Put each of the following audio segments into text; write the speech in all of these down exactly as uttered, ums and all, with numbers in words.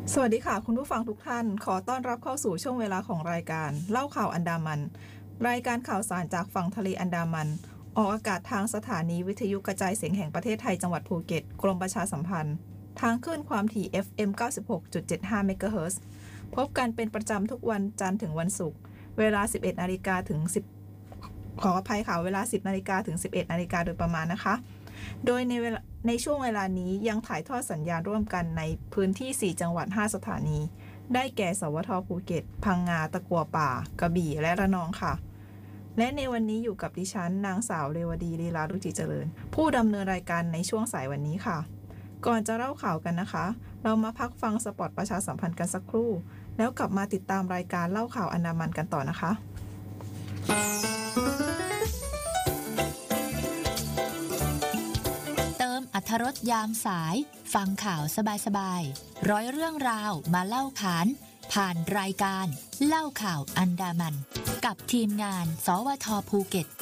สวัสดีค่ะคุณผู้ฟังทุกท่านขอต้อนรับเข้าสู่ช่วงเวลาของรายการเล่าข่าวอันดามันรายการข่าวสารจากฝั่งทะเลอันดามันออกอากาศทางสถานีวิทยุกระจายเสียงแห่งประเทศไทยจังหวัดภูเก็ตกรมประชาสัมพันธ์ทางคลื่นความถี่ เอฟ เอ็ม เก้าสิบหกจุดเจ็ดห้า เมกะเฮิรตซ์พบกันเป็นประจำทุกวันจันทร์ถึงวันศุกร์เวลา สิบเอ็ดนาฬิกาถึง10ขออภัยค่ะเวลา สิบนาฬิกาถึง สิบเอ็ดนาฬิกาโดยประมาณนะคะโดยในเวลาในช่วงเวลานี้ยังถ่ายทอดสัญญาณร่วมกันในพื้นที่สี่จังหวัดห้าสถานีได้แก่สวทภูเก็ตพังงาตะกัวป่ากระบี่และระนองค่ะและในวันนี้อยู่กับดิฉันนางสาวเรวดีลีลารุจิเจริญผู้ดำเนินรายการในช่วงสายวันนี้ค่ะก่อนจะเล่าข่าวกันนะคะเรามาพักฟังสปอตประชาสัมพันธ์กันสักครู่แล้วกลับมาติดตามรายการเล่าข่าวอันดามันกันต่อนะคะอรรถรสยามสายฟังข่าวสบายๆร้อยเรื่องราวมาเล่าขานผ่านรายการเล่าข่าวอันดามันกับทีมงานสวทภูเก็ต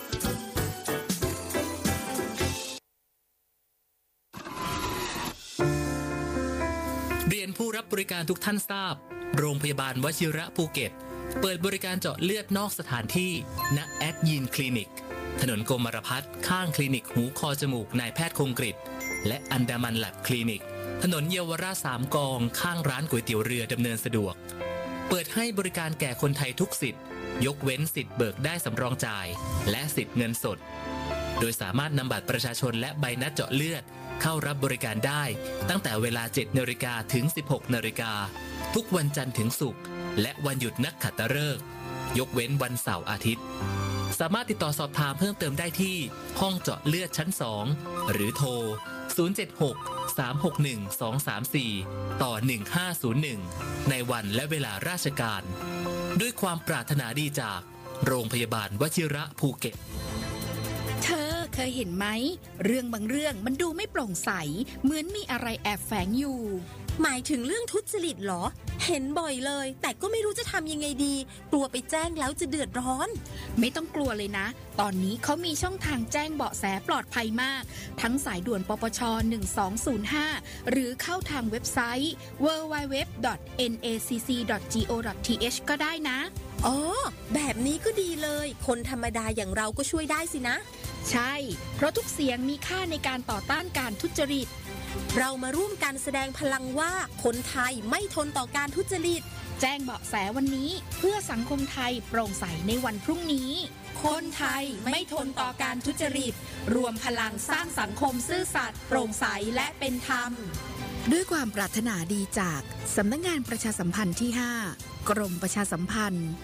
เรียนผู้รับบริการทุกท่านทราบโรงพยาบาลวชิระภูเก็ตเปิดบริการเจาะเลือดนอกสถานที่ณแอดยีนคลินิกถนนกรมรพัฒน์ข้างคลินิกหูคอจมูกนายแพทย์คงกฤษและอันดามันแลบคลินิกถนนเยาวราชสามกองข้างร้านก๋วยเตี๋ยวเรือดำเนินสะดวกเปิดให้บริการแก่คนไทยทุกสิทธิ์ยกเว้นสิทธิ์เบิกได้สำรองจ่ายและสิทธิ์เงินสดโดยสามารถนำบัตรประชาชนและใบนัดเจาะเลือดเข้ารับบริการได้ตั้งแต่เวลา เจ็ดนาฬิกาถึง สิบหกนาฬิกาทุกวันจันทร์ถึงศุกร์และวันหยุดนักขัตฤกษ์ยกเว้นวันเสาร์อาทิตย์สามารถติดต่อสอบถามเพิ่มเติมได้ที่ห้องเจาะเลือดชั้นสองหรือโทรศูนย์ เจ็ด หก สาม หก หนึ่ง สอง สาม สี่ต่อหนึ่งห้าศูนย์หนึ่งในวันและเวลาราชการด้วยความปรารถนาดีจากโรงพยาบาลวชิระภูเก็ตเธอเคยเห็นไหมเรื่องบางเรื่องมันดูไม่โปร่งใสเหมือนมีอะไรแอบแฝงอยู่หมายถึงเรื่องทุจริตเหรอเห็นบ่อยเลยแต่ก็ไม่รู้จะทำยังไงดีกลัวไปแจ้งแล้วจะเดือดร้อนไม่ต้องกลัวเลยนะตอนนี้เขามีช่องทางแจ้งเบาะแสปลอดภัยมากทั้งสายด่วนปปชหนึ่งสองศูนย์ห้าหรือเข้าทางเว็บไซต์ ดับเบิลยู ดับเบิลยู ดับเบิลยู ดอท เอ็น เอ ซี ซี ดอท จี โอ ดอท ที เอช ก็ได้นะอ๋อแบบนี้ก็ดีเลยคนธรรมดาอย่างเราก็ช่วยได้สินะใช่เพราะทุกเสียงมีค่าในการต่อต้านการทุจริตเรามาร่วมกันแสดงพลังว่าคนไทยไม่ทนต่อการทุจริตแจ้งเบาะแสวันนี้เพื่อสังคมไทยโปร่งใสในวันพรุ่งนี้คนไทยไม่ทนต่อการทุจริตรวมพลังสร้างสังคมซื่อสัตย์โปร่งใสและเป็นธรรมด้วยความปรารถนาดีจากสำนักงานประชาสัมพันธ์ที่ห้ากรมประชาสัมพันธ์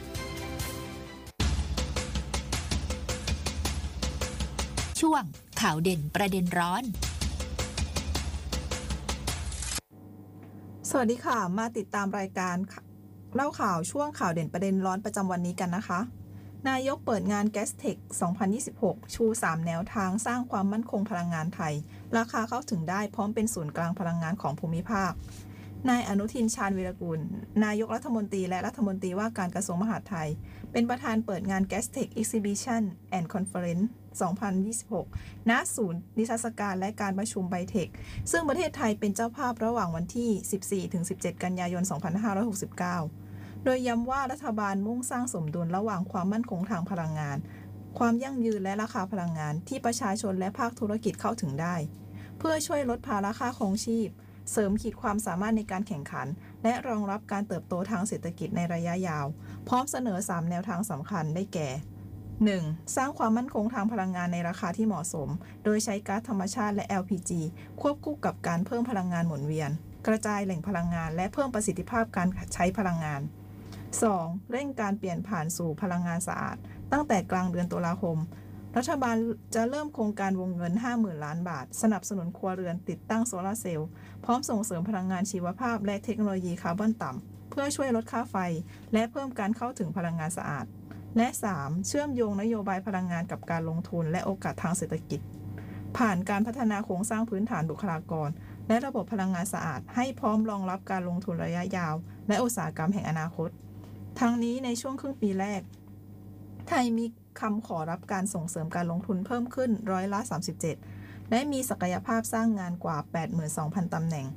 ช่วงข่าวเด่นประเด็นร้อนสวัสดีค่ะมาติดตามรายการเล่าข่าวช่วงข่าวเด่นประเด็นร้อนประจำวันนี้กันนะคะนายกเปิดงาน Gastech สองพันยี่สิบหก ชู สาม แนวทางสร้างความมั่นคงพลังงานไทยราคาเข้าถึงได้พร้อมเป็นศูนย์กลางพลังงานของภูมิภาคนายอนุทินชาญวีรกูลนายกรัฐมนตรีและรัฐมนตรีว่าการกระทรวงมหาดไทยเป็นประธานเปิดงาน Gastech Exhibition and Conference สองพันยี่สิบหก ณ ศูนย์นิทรรศการและการประชุมไบเทคซึ่งประเทศไทยเป็นเจ้าภาพระหว่างวันที่ สิบสี่ถึงสิบเจ็ด กันยายน สองพันห้าร้อยหกสิบเก้า โดยย้ำว่ารัฐบาลมุ่งสร้างสมดุลระหว่างความมั่นคงทางพลังงานความยั่งยืนและราคาพลังงานที่ประชาชนและภาคธุรกิจเข้าถึงได้เพื่อช่วยลดภาระค่าครองชีพเสริมขีดความสามารถในการแข่งขันและรองรับการเติบโตทางเศรษฐกิจในระยะยาวพร้อมเสนอสามแนวทางสำคัญได้แก่ หนึ่ง สร้างความมั่นคงทางพลังงานในราคาที่เหมาะสมโดยใช้ก๊าซธรรมชาติและ แอล พี จี ควบคู่กับการเพิ่มพลังงานหมุนเวียนกระจายแหล่งพลังงานและเพิ่มประสิทธิภาพการใช้พลังงาน สอง เร่งการเปลี่ยนผ่านสู่พลังงานสะอาดตั้งแต่กลางเดือนตุลาคมรัฐบาลจะเริ่มโครงการวงเงิน ห้าหมื่น ล้านบาทสนับสนุนครัวเรือนติดตั้งโซลาร์เซลล์พร้อมส่งเสริมพลังงานชีวภาพและเทคโนโลยีคาร์บอนต่ำเพื่อช่วยลดค่าไฟและเพิ่มการเข้าถึงพลังงานสะอาดและ สาม เชื่อมโยงนโยบายพลังงานกับการลงทุนและโอกาสทางเศรษฐกิจผ่านการพัฒนาโครงสร้างพื้นฐานบุคลากรและระบบพลังงานสะอาดให้พร้อมรองรับการลงทุนระยะยาวและอุตสาหกรรมแห่งอนาคตทั้งนี้ในช่วงครึ่งปีแรกไทยมีคำขอรับการส่งเสริมการลงทุนเพิ่มขึ้นร้อยละสามสิบเจ็ดและมีศักยภาพสร้างงานกว่า แปดหมื่นสองพัน ตำแหน่ง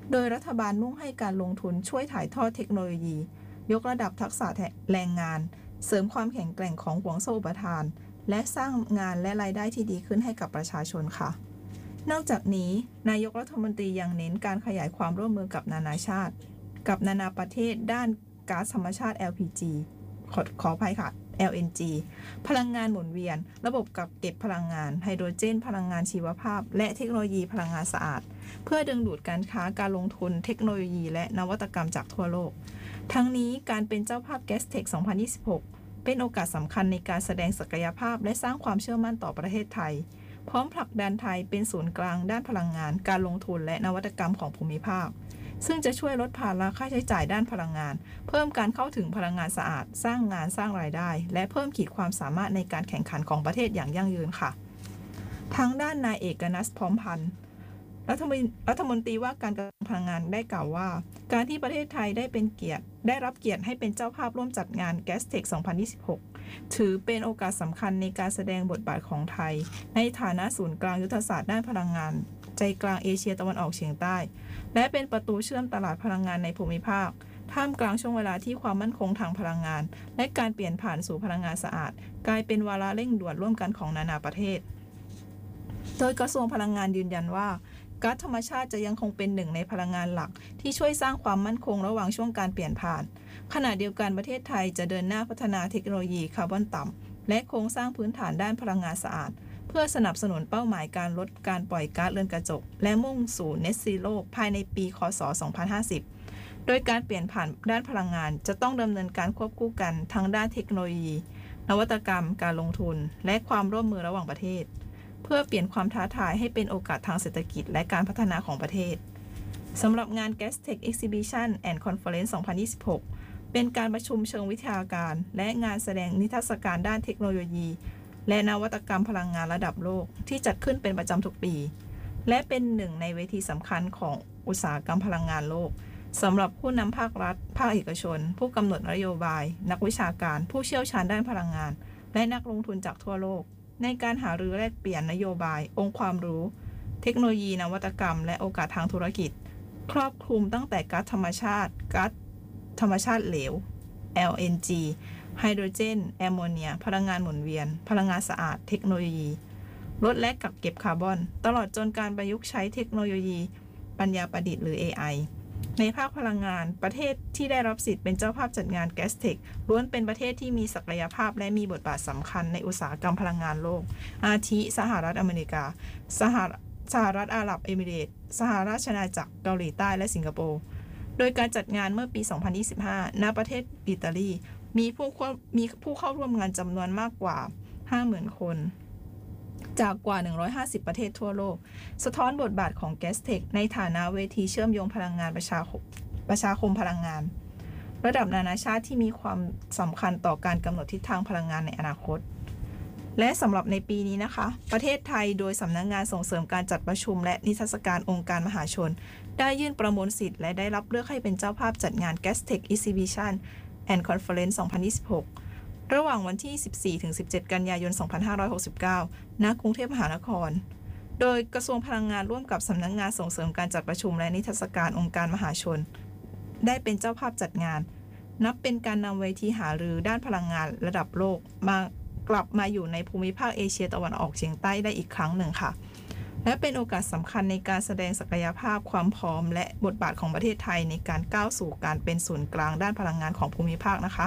โดยรัฐบาลมุ่งให้การลงทุนช่วยถ่ายทอดเทคโนโลยียกระดับทักษะแรงงานเสริมความแข็งแกร่งของห่วงโซ่อุปทานและสร้างงานและรายได้ที่ดีขึ้นให้กับประชาชนค่ะนอกจากนี้นายกรัฐมนตรียังเน้นการขยายความร่วมมือกับนานาชาติกับนานาประเทศด้านก๊าซธรรมชาติ แอล พี จี ขอขออภัยค่ะ แอล เอ็น จี พลังงานหมุนเวียนระบบกักเก็บพลังงานไฮโดรเจนพลังงานชีวภาพและเทคโนโลยีพลังงานสะอาดเพื่อดึงดูดการค้าการลงทุนเทคโนโลยีและนวัตกรรมจากทั่วโลกทั้งนี้การเป็นเจ้าภาพ Gastech สองพันยี่สิบหกเป็นโอกาสสำคัญในการแสดงศักยภาพและสร้างความเชื่อมั่นต่อประเทศไทยพร้อมผลักดันไทยเป็นศูนย์กลางด้านพลังงานการลงทุนและนวัตกรรมของภูมิภาคซึ่งจะช่วยลดภาระค่าใช้จ่ายด้านพลังงานเพิ่มการเข้าถึงพลังงานสะอาดสร้างงานสร้างรายได้และเพิ่มขีดความสามารถในการแข่งขันของประเทศอย่างยั่งยืนค่ะทางด้านนายเอกนัสพร้อมพันธ์รัฐมนตรีรัฐมนตรีว่าการกระทรวงพลังงานได้กล่าวว่าการที่ประเทศไทยได้เป็นเกียรติได้รับเกียรติให้เป็นเจ้าภาพร่วมจัดงาน Gastech สองพันยี่สิบหกถือเป็นโอกาสสำคัญในการแสดงบทบาทของไทยในฐานะศูนย์กลางยุทธศาสตร์ด้านพลังงานใจกลางเอเชียตะวันออกเฉียงใต้และเป็นประตูเชื่อมตลาดพลังงานในภูมิภาคท่ามกลางช่วงเวลาที่ความมั่นคงทางพลังงานและการเปลี่ยนผ่านสู่พลังงานสะอาดกลายเป็นวาระเร่งด่วนร่วมกันของนานาประเทศโดยกระทรวงพลังงานยืนยันว่าก๊าซธรรมชาติจะยังคงเป็นหนึ่งในพลังงานหลักที่ช่วยสร้างความมั่นคงระหว่างช่วงการเปลี่ยนผ่านขณะเดียวกันประเทศไทยจะเดินหน้าพัฒนาเทคโนโลยีคาร์บอนต่ำและโครงสร้างพื้นฐานด้านพลังงานสะอาดเพื่อสนับสนุนเป้าหมายการลดการปล่อยก๊าซเรือนกระจกและมุ่งสู่ Net Zero ภายในปีค.ศ. สองพันห้าสิบโดยการเปลี่ยนผ่านด้านพลังงานจะต้องดำเนินการควบคู่กันทั้งด้านเทคโนโลยีนวัตกรรมการลงทุนและความร่วมมือระหว่างประเทศเพื่อเปลี่ยนความท้าทายให้เป็นโอกาสทางเศรษฐกิจและการพัฒนาของประเทศสำหรับงาน Gastech Exhibition and Conference สองพันยี่สิบหกเป็นการประชุมเชิงวิทยาการและงานแสดงนิทรรศการด้านเทคโนโลยีและนวัตกรรมพลังงานระดับโลกที่จัดขึ้นเป็นประจำทุกปีและเป็นหนึ่งในเวทีสำคัญของอุตสาหกรรมพลังงานโลกสำหรับผู้นำภาครัฐภาคเอกชนผู้กำหนดนโยบายนักวิชาการผู้เชี่ยวชาญด้านพลังงานและนักลงทุนจากทั่วโลกในการหารือแลกเปลี่ยนนโยบายองค์ความรู้เทคโนโลยีนวัตกรรมและโอกาสทางธุรกิจครอบคลุมตั้งแต่ก๊าซธรรมชาติก๊าซธรรมชาติเหลว แอล เอ็น จี ไฮโดรเจนแอมโมเนียพลังงานหมุนเวียนพลังงานสะอาดเทคโนโลยีลดและกักเก็บคาร์บอนตลอดจนการประยุกต์ใช้เทคโนโลยีปัญญาประดิษฐ์หรือ เอ ไอ ในภาคพลังงานประเทศที่ได้รับสิทธิ์เป็นเจ้าภาพจัดงาน Gastech ล้วนเป็นประเทศที่มีศักยภาพและมีบทบาทสำคัญในอุตสาหกรรมพลังงานโลกอาทิสหรัฐอเมริกาสหสหรัฐอาหรับเอมิเรตส์สหราชอาณาจักรเกาหลีใต้และสิงคโปร์โดยการจัดงานเมื่อปี สองพันยี่สิบห้า ณ ประเทศอิตาลีมีผู้มีผู้เข้าร่วมงานจำนวนมากกว่า ห้าหมื่น คนจากกว่าหนึ่งร้อยห้าสิบประเทศทั่วโลกสะท้อนบทบาทของ Gastech ในฐานะเวทีเชื่อมโยงพลังงานประชาคมประชาคมพลังงานระดับนานาชาติที่มีความสำคัญต่อการกำหนดทิศทางพลังงานในอนาคตและสำหรับในปีนี้นะคะประเทศไทยโดยสำนักงานส่งเสริมการจัดประชุมและนิทรรศการองค์การมหาชนได้ยื่นประมูลสิทธิ์และได้รับเลือกให้เป็นเจ้าภาพจัดงาน Gastech Exhibition and Conference สองพันยี่สิบหกระหว่างวันที่ สิบสี่ถึงสิบเจ็ด กันยายน สองพันห้าร้อยหกสิบเก้า ณ กรุงเทพมหานครโดยกระทรวงพลังงานร่วมกับสำนักงานส่งเสริมการจัดประชุมและนิทรรศการองค์การมหาชนได้เป็นเจ้าภาพจัดงานนับเป็นการนำเวทีหารือด้านพลังงานระดับโลกมากลับมาอยู่ในภูมิภาคเอเชียตะวันออกเฉียงใต้ได้อีกครั้งหนึ่งค่ะและเป็นโอกาสสำคัญในการแสดงศักยภาพความพร้อมและบทบาทของประเทศไทยในการก้าวสู่การเป็นศูนย์กลางด้านพลังงานของภูมิภาคนะคะ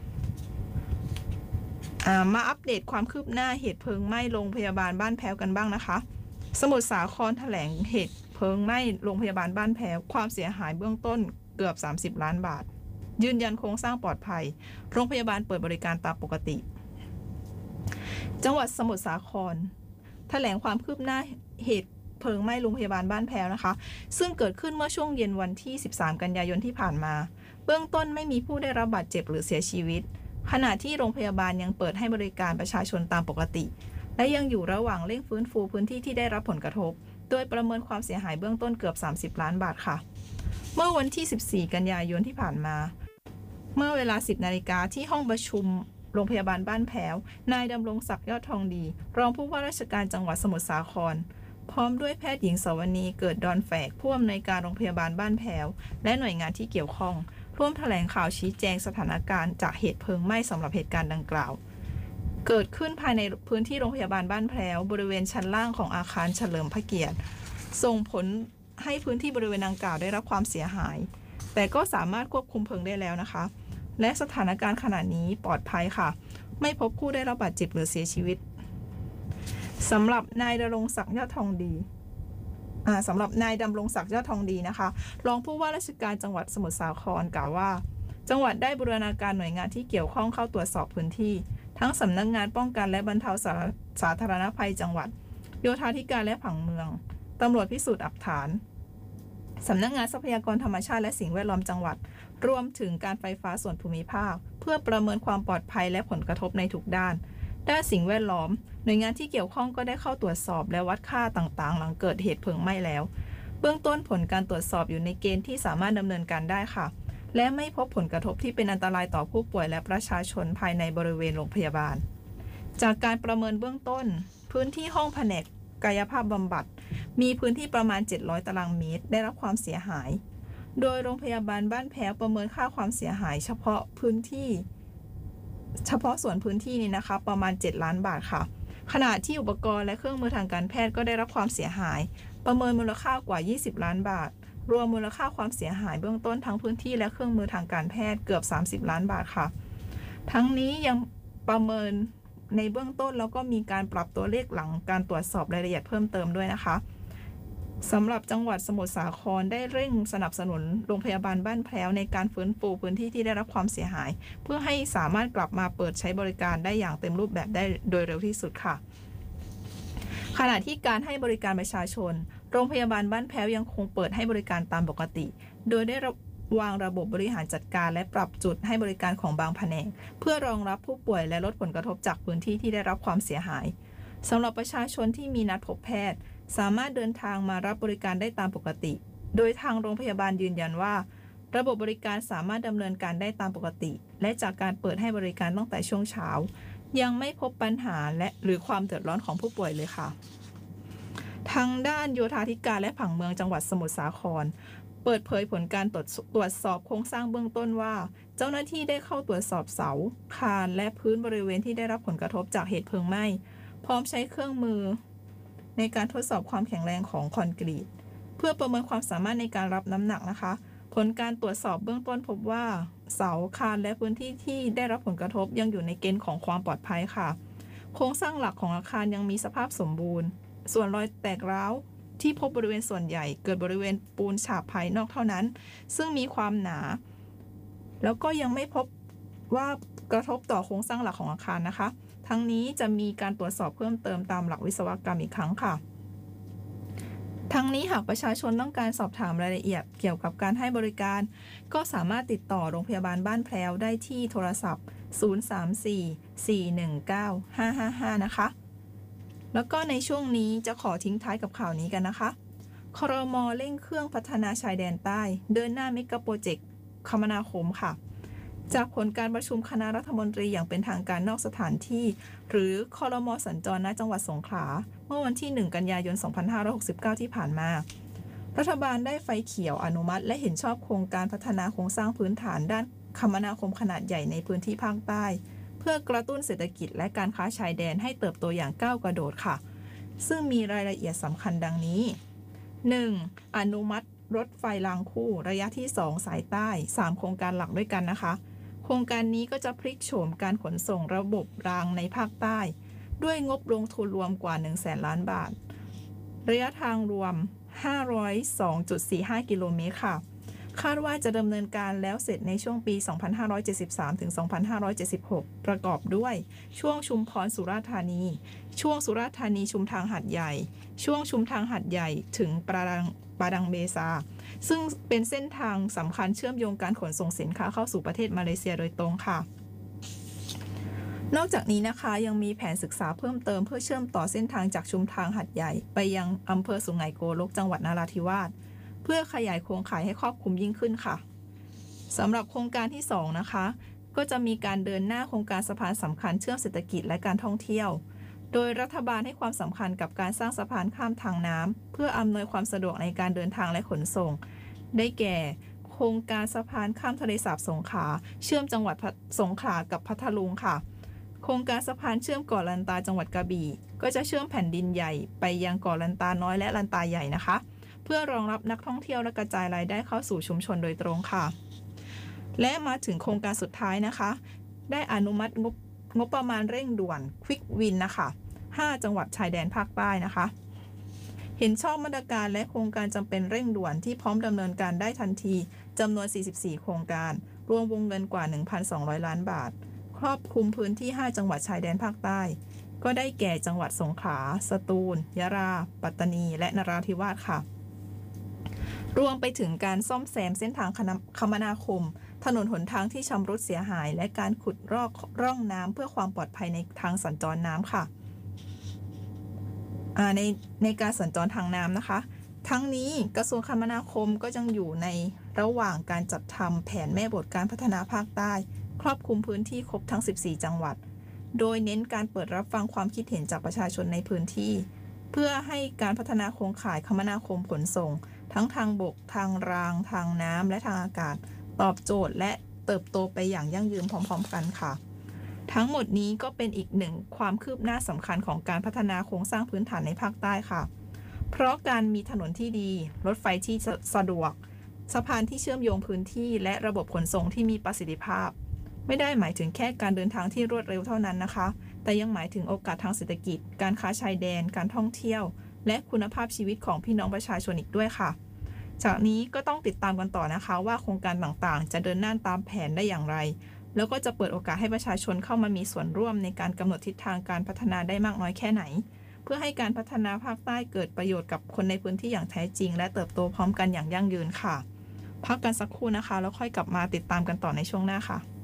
มาอัปเดตความคืบหน้าเหตุเพลิงไหม้โรงพยาบาลบ้านแพ้วกันบ้างนะคะสมุทรสาครแถลงเหตุเพลิงไหม้โรงพยาบาลบ้านแพ้วความเสียหายเบื้องต้นเกือบสามสิบล้านบาทยืนยันโครงสร้างปลอดภัยโรงพยาบาลเปิดบริการตามปกติจังหวัดสมุทรสาครแถลงความคืบหน้าเหตุเพลิงไหม้โรงพยาบาลบ้านแพ้วนะคะซึ่งเกิดขึ้นเมื่อช่วงเย็นวันที่สิบสามกันยายนที่ผ่านมาเบื้องต้นไม่มีผู้ได้รับบาดเจ็บหรือเสียชีวิตขณะที่โรงพยาบาลยังเปิดให้บริการประชาชนตามปกติและยังอยู่ระหว่างเร่งฟื้นฟูพื้นที่ที่ได้รับผลกระทบโดยประเมินความเสียหายเบื้องต้นเกือบสามสิบล้านบาทค่ะเมื่อวันที่สิบสี่กันยายนที่ผ่านมาเมื่อเวลา สิบนาฬิกาที่ห้องประชุมโรงพยาบาลบ้านแพ้วนายดำรงศักดิ์ยอดทองดีรองผู้ว่าราชการจังหวัดสมุทรสาครพร้อมด้วยแพทย์หญิงสวนีเกิดดอนแฝกผู้อำนวยการโรงพยาบาลบ้านแพ้วและหน่วยงานที่เกี่ยวข้องร่วมแถลงข่าวชี้แจงสถานการณ์จากเหตุเพลิงไหม้สำหรับเหตุการณ์ดังกล่าวเกิดขึ้นภายในพื้นที่โรงพยาบาลบ้านแพ้วบริเวณชั้นล่างของอาคารเฉลิมพระเกียรติส่งผลให้พื้นที่บริเวณดังกล่าวได้รับความเสียหายแต่ก็สามารถควบคุมเพลิงได้แล้วนะคะและสถานการณ์ขณะนี้ปลอดภัยค่ะไม่พบผู้ได้รับบาดเจ็บหรือเสียชีวิตสำหรับนายดำรงศักดิ์ยอดทองดีอ่าสำหรับนายดำรงศักดิ์ยอดทองดีนะคะรองผู้ว่าราชการจังหวัดสมุทรสาครกล่าวว่าจังหวัดได้บูรณาการหน่วยงานที่เกี่ยวข้องเข้าตรวจสอบพื้นที่ทั้งสำนักงานป้องกันและบรรเทาสาสาธารณภัยจังหวัดโยธาธิการและผังเมืองตำรวจพิสูจน์หลักฐานสำนักงานทรัพยากรธรรมชาติและสิ่งแวดล้อมจังหวัดรวมถึงการไฟฟ้าส่วนภูมิภาคเพื่อประเมินความปลอดภัยและผลกระทบในทุกด้านด้านสิ่งแวดล้อมหน่วยงานที่เกี่ยวข้องก็ได้เข้าตรวจสอบและวัดค่าต่างๆหลังเกิดเหตุเพลิงไหม้แล้วเบื้องต้นผลการตรวจสอบอยู่ในเกณฑ์ที่สามารถดำเนินการได้ค่ะและไม่พบผลกระทบที่เป็นอันตรายต่อผู้ป่วยและประชาชนภายในบริเวณโรงพยาบาลจากการประเมินเบื้องต้นพื้นที่ห้องแผนกกายภาพบำบัดมีพื้นที่ประมาณเจ็ดร้อยตารางเมตรได้รับความเสียหายโดยโรงพยาบาลบ้านแพ้วประเมินค่าความเสียหายเฉพาะพื้นที่เฉพาะส่วนพื้นที่นี้นะคะประมาณเจ็ดล้านบาทค่ะขณะที่อุปกรณ์และเครื่องมือทางการแพทย์ก็ได้รับความเสียหายประเมินมูลค่ากว่ายี่สิบล้านบาทรวมมูลค่าความเสียหายเบื้องต้นทั้งพื้นที่และเครื่องมือทางการแพทย์เกือบสามสิบล้านบาทค่ะทั้งนี้ยังประเมินในเบื้องต้นแล้วก็มีการปรับตัวเลขหลังการตรวจสอบรายละเอียดเพิ่มเติมด้วยนะคะสำหรับจังหวัดสมุทรสาครได้เร่งสนับสนุนโรงพยาบาลบ้านแพ้วในการฟื้นฟูพื้นที่ที่ได้รับความเสียหายเพื่อให้สามารถกลับมาเปิดใช้บริการได้อย่างเต็มรูปแบบได้โดยเร็วที่สุดค่ะขณะที่การให้บริการประชาชนโรงพยาบาลบ้านแพ้วยังคงเปิดให้บริการตามปกติโดยได้วางระบบบริหารจัดการและปรับจุดให้บริการของบางแผนกเพื่อรองรับผู้ป่วยและลดผลกระทบจากพื้นที่ที่ได้รับความเสียหายสำหรับประชาชนที่มีนัดพบแพทย์สามารถเดินทางมารับบริการได้ตามปกติโดยทางโรงพยาบาลยืนยันว่าระบบบริการสามารถดำเนินการได้ตามปกติและจากการเปิดให้บริการตั้งแต่ช่วงเช้ายังไม่พบปัญหาและหรือความเดือดร้อนของผู้ป่วยเลยค่ะทางด้านโยธาธิการและผังเมืองจังหวัดสมุทรสาครเปิดเผยผลการตรวจตรวจสอบโครงสร้างเบื้องต้นว่าเจ้าหน้าที่ได้เข้าตรวจสอบเสาคานและพื้นบริเวณที่ได้รับผลกระทบจากเหตุเพลิงไหม้พร้อมใช้เครื่องมือในการทดสอบความแข็งแรงของคอนกรีตเพื่อประเมินความสามารถในการรับน้ำหนักนะคะผลการตรวจสอบเบื้องต้นพบว่าเสาคานและพื้นที่ที่ได้รับผลกระทบยังอยู่ในเกณฑ์ของความปลอดภัยค่ะโครงสร้างหลักของอาคารยังมีสภาพสมบูรณ์ส่วนรอยแตกร้าวที่พบบริเวณส่วนใหญ่เกิดบริเวณปูนฉาบภายนอกเท่านั้นซึ่งมีความหนาแล้วก็ยังไม่พบว่ากระทบต่อโครงสร้างหลักของอาคารนะคะทั้งนี้จะมีการตรวจสอบเพิ่มเติมตามหลักวิศวกรรมอีกครั้งค่ะทั้งนี้หากประชาชนต้องการสอบถามรายละเอียดเกี่ยวกับการให้บริการก็สามารถติดต่อโรงพยาบาลบ้านแพ้วได้ที่โทรศัพท์ศูนย์ สาม สี่ สี่ หนึ่ง เก้า ห้า ห้า ห้านะคะแล้วก็ในช่วงนี้จะขอทิ้งท้ายกับข่าวนี้กันนะคะครม.เร่งเครื่องพัฒนาชายแดนใต้เดินหน้าเมกะโปรเจกต์คมนาคมค่ะจากผลการประชุมคณะรัฐมนตรีอย่างเป็นทางการนอกสถานที่หรือครม.สัญจรณจังหวัดสงขลาเมื่อวันที่หนึ่งกันยายนสองพันห้าร้อยหกสิบเก้าที่ผ่านมารัฐบาลได้ไฟเขียวอนุมัติและเห็นชอบโครงการพัฒนาโครงสร้างพื้นฐานด้านคมนาคมขนาดใหญ่ในพื้นที่ภาคใต้เพื่อกระตุ้นเศรษฐกิจและการค้าชายแดนให้เติบโตอย่างก้าวกระโดดค่ะซึ่งมีรายละเอียดสำคัญดังนี้ หนึ่ง. อนุมัติรถไฟรางคู่ระยะที่สองสายใต้สามโครงการหลักด้วยกันนะคะโครงการนี้ก็จะพลิกโฉมการขนส่งระบบรางในภาคใต้ด้วยงบลงทุนรวมกว่า หนึ่งแสนล้านบาทระยะทางรวม ห้าร้อยสองจุดสี่ห้า กิโลเมตรค่ะคาดว่าจะดำเนินการแล้วเสร็จในช่วงปี สองพันห้าร้อยเจ็ดสิบสาม ถึง สองพันห้าร้อยเจ็ดสิบหก ประกอบด้วยช่วงชุมพรสุราษฎร์ธานีช่วงสุราษฎร์ธานีชุมทางหาดใหญ่ช่วงชุมทางหาดใหญ่ถึงปาดังปาดังเบซาซึ่งเป็นเส้นทางสำคัญเชื่อมโยงการขนส่งสินค้าเข้าสู่ประเทศมาเลเซียโดยตรงค่ะนอกจากนี้นะคะยังมีแผนศึกษาเพิ่มเติมเพื่อเชื่อมต่อเส้นทางจากชุมทางหาดใหญ่ไปยังอำเภอสุไหงโกลกจังหวัดนราธิวาสเพื่อขยายโครงข่ายให้ครอบคลุมยิ่งขึ้นค่ะสำหรับโครงการที่สองนะคะก็จะมีการเดินหน้าโครงการสะพานสำคัญเชื่อมเศรษฐกิจและการท่องเที่ยวโดยรัฐบาลให้ความสำคัญกับการสร้างสะพานข้ามทางน้ำเพื่ออำนวยความสะดวกในการเดินทางและขนส่งได้แก่โครงการสะพานข้ามทะเลสาบสงขลาเชื่อมจังหวัดสงขลากับพัทลุงค่ะโครงการสะพานเชื่อมเกาะลันตาจังหวัดกระบี่ก็จะเชื่อมแผ่นดินใหญ่ไปยังเกาะลันตาน้อยและลันตาใหญ่นะคะเพื่อรองรับนักท่องเที่ยวและกระจายรายได้เข้าสู่ชุมชนโดยตรงค่ะและมาถึงโครงการสุดท้ายนะคะได้อนุมัติงบงบประมาณเร่งด่วน Quick Win นะคะห้าจังหวัดชายแดนภาคใต้นะคะเห็นชอบมาตรการและโครงการจำเป็นเร่งด่วนที่พร้อมดำเนินการได้ทันทีจำนวนสี่สิบสี่โครงการรวมวงเงินกว่า หนึ่งพันสองร้อย ล้านบาทครอบคลุมพื้นที่ห้าจังหวัดชายแดนภาคใต้ก็ได้แก่จังหวัดสงขลาสตูลยะลาปัตตานีและนราธิวาสค่ะรวมไปถึงการซ่อมแซมเส้นทางคมนาคมถนนหนทางที่ชำรุดเสียหายและการขุดรอกร่องน้ำเพื่อความปลอดภัยในทางสัญจรน้ำค่ะในในการสัญจรทางน้ำนะคะทั้งนี้กระทรวงคมนาคมก็ยังอยู่ในระหว่างการจัดทำแผนแม่บทการพัฒนาภาคใต้ครอบคลุมพื้นที่ครบทั้งสิบสี่จังหวัดโดยเน้นการเปิดรับฟังความคิดเห็นจากประชาชนในพื้นที่เพื่อให้การพัฒนาโครงข่ายคมนาคมขนส่งทั้งทางบกทางรางทางน้ำและทางอากาศตอบโจทย์และเติบโตไปอย่างยั่งยืนพร้อมๆกันค่ะทั้งหมดนี้ก็เป็นอีกหนึ่งความคืบหน้าสำคัญของการพัฒนาโครงสร้างพื้นฐานในภาคใต้ค่ะเพราะการมีถนนที่ดีรถไฟที่สะดวกสะพานที่เชื่อมโยงพื้นที่และระบบขนส่งที่มีประสิทธิภาพไม่ได้หมายถึงแค่การเดินทางที่รวดเร็วเท่านั้นนะคะแต่ยังหมายถึงโอกาสทางเศรษฐกิจการค้าชายแดนการท่องเที่ยวและคุณภาพชีวิตของพี่น้องประชาชนอีกด้วยค่ะจากนี้ก็ต้องติดตามกันต่อนะคะว่าโครงการต่างๆจะเดินหน้าตามแผนได้อย่างไรแล้วก็จะเปิดโอกาสให้ประชาชนเข้ามามีส่วนร่วมในการกำหนดทิศทางการพัฒนาได้มากน้อยแค่ไหนเพื่อให้การพัฒนาภาคใต้เกิดประโยชน์กับคนในพื้นที่อย่างแท้จริงและเติบโตพร้อมกันอย่างยั่งยืนค่ะพักกันสักครู่นะคะแล้วค่อยกลับมาติดตามกันต่อในช่วงหน้าค่ะ